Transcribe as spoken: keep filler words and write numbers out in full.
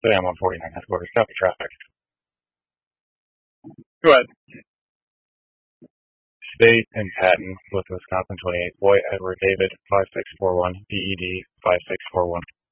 Today I'm on forty-nine headquarters. Copy traffic. Go ahead. State and Patton with Wisconsin twenty-eight. Boy Edward David five six four one. P E D five six four one.